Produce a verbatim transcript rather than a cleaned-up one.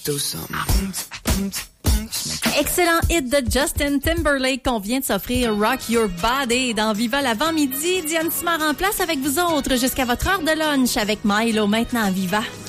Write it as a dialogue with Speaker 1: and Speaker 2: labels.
Speaker 1: do something.
Speaker 2: Excellent hit de Justin Timberlake qu'on vient de s'offrir, Rock Your Body dans Viva l'avant-midi. Diane Simard en place avec vous autres jusqu'à votre heure de lunch avec Milo maintenant à Viva.